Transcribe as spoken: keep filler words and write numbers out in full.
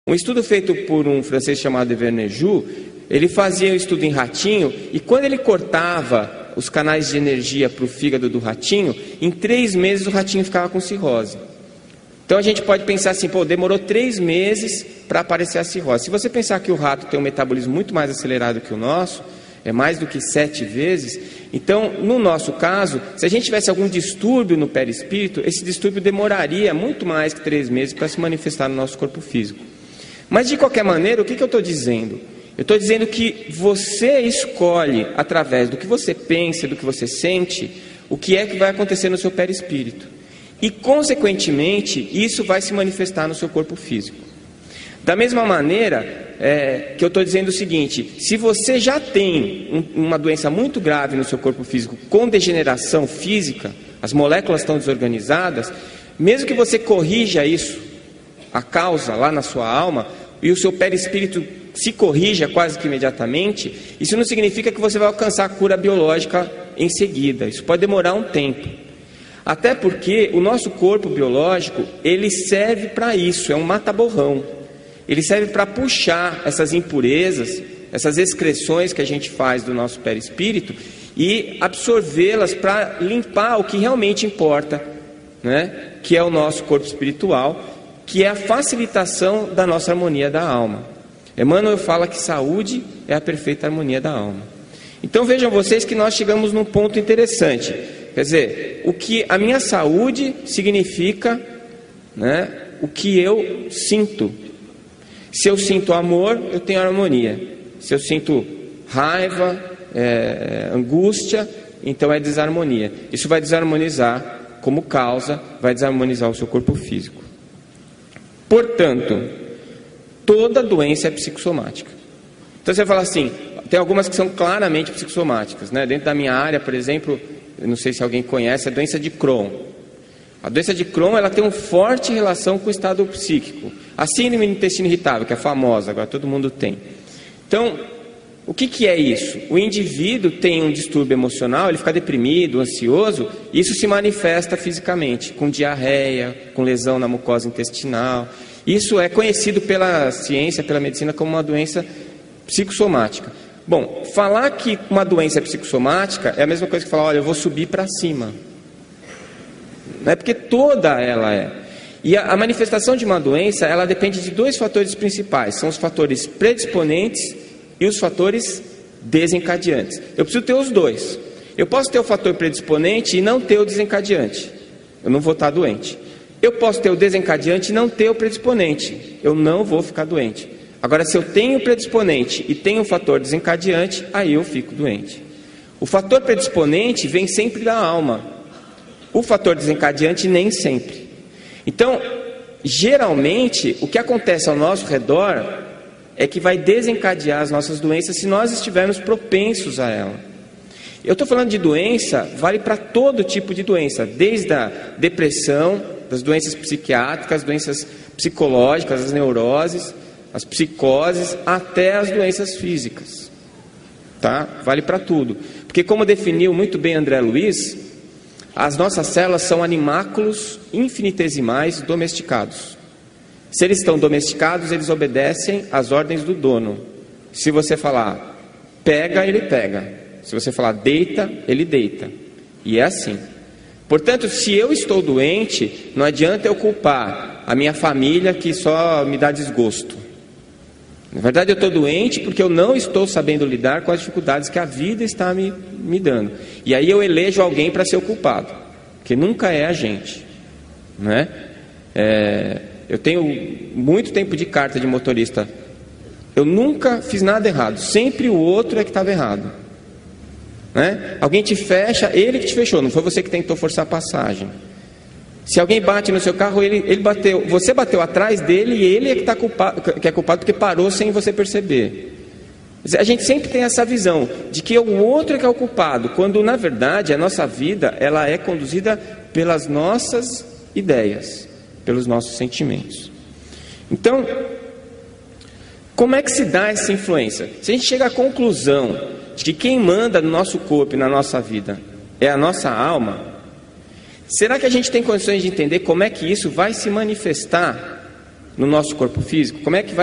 Um estudo feito por um francês chamado Vernejoux, ele fazia um estudo em ratinho, e quando ele cortava os canais de energia para o fígado do ratinho, em três meses o ratinho ficava com cirrose. Então a gente pode pensar assim, pô, demorou três meses para aparecer a cirrose. Se você pensar que o rato tem um metabolismo muito mais acelerado que o nosso, é mais do que sete vezes, então no nosso caso, se a gente tivesse algum distúrbio no perispírito, esse distúrbio demoraria muito mais que três meses para se manifestar no nosso corpo físico. Mas de qualquer maneira, o que, que eu estou dizendo? Eu estou dizendo que você escolhe, através do que você pensa, do que você sente, o que é que vai acontecer no seu perispírito. E, consequentemente, isso vai se manifestar no seu corpo físico. Da mesma maneira é, que eu estou dizendo o seguinte, se você já tem um, uma doença muito grave no seu corpo físico, com degeneração física, as moléculas estão desorganizadas, mesmo que você corrija isso, a causa lá na sua alma, e o seu perispírito se corrija quase que imediatamente, isso não significa que você vai alcançar a cura biológica em seguida. Isso pode demorar um tempo. Até porque o nosso corpo biológico, ele serve para isso, é um mata-borrão. Ele serve para puxar essas impurezas, essas excreções que a gente faz do nosso perispírito e absorvê-las para limpar o que realmente importa, né? Que é o nosso corpo espiritual, que é a facilitação da nossa harmonia da alma. Emmanuel fala que saúde é a perfeita harmonia da alma. Então vejam vocês que nós chegamos num ponto interessante. Quer dizer, o que a minha saúde significa, né, o que eu sinto. Se eu sinto amor, eu tenho harmonia. Se eu sinto raiva, é, angústia, então é desarmonia. Isso vai desarmonizar, como causa, vai desarmonizar o seu corpo físico. Portanto, toda doença é psicossomática. Então você fala assim, tem algumas que são claramente psicossomáticas, né? Dentro da minha área, por exemplo, eu não sei se alguém conhece, a doença de Crohn. A doença de Crohn, ela tem uma forte relação com o estado psíquico. A síndrome do intestino irritável, que é famosa, agora todo mundo tem. Então, o que, que é isso? O indivíduo tem um distúrbio emocional, ele fica deprimido, ansioso, e isso se manifesta fisicamente, com diarreia, com lesão na mucosa intestinal. Isso é conhecido pela ciência, pela medicina, como uma doença psicossomática. Bom, falar que uma doença é psicossomática é a mesma coisa que falar, olha, eu vou subir para cima. Não é porque toda ela é. E a, a manifestação de uma doença, ela depende de dois fatores principais. São os fatores predisponentes e os fatores desencadeantes. Eu preciso ter os dois. Eu posso ter o fator predisponente e não ter o desencadeante. Eu não vou estar doente. Eu posso ter o desencadeante e não ter o predisponente. Eu não vou ficar doente. Agora, se eu tenho o predisponente e tenho o fator desencadeante, aí eu fico doente. O fator predisponente vem sempre da alma. O fator desencadeante nem sempre. Então, geralmente, o que acontece ao nosso redor é que vai desencadear as nossas doenças se nós estivermos propensos a ela. Eu estou falando de doença, vale para todo tipo de doença, desde a depressão, das doenças psiquiátricas, doenças psicológicas, as neuroses, as psicoses, até as doenças físicas. Tá? Vale para tudo. Porque como definiu muito bem André Luiz, as nossas células são animáculos infinitesimais domesticados. Se eles estão domesticados, eles obedecem às ordens do dono. Se você falar pega, ele pega. Se você falar deita, ele deita. E é assim. Portanto, se eu estou doente, não adianta eu culpar a minha família que só me dá desgosto. Na verdade, eu estou doente porque eu não estou sabendo lidar com as dificuldades que a vida está me, me dando. E aí eu elejo alguém para ser o culpado, que nunca é a gente, né? É, eu tenho muito tempo de carta de motorista. Eu nunca fiz nada errado. Sempre o outro é que estava errado, né? Alguém te fecha, ele que te fechou. Não foi você que tentou forçar a passagem. Se alguém bate no seu carro, ele, ele bateu, você bateu atrás dele e ele é que, tá culpado, que é culpado porque parou sem você perceber. A gente sempre tem essa visão de que o outro é que é o culpado, quando na verdade a nossa vida ela é conduzida pelas nossas ideias, pelos nossos sentimentos. Então, como é que se dá essa influência? Se a gente chega à conclusão de que quem manda no nosso corpo e na nossa vida é a nossa alma, será que a gente tem condições de entender como é que isso vai se manifestar no nosso corpo físico, como é que vai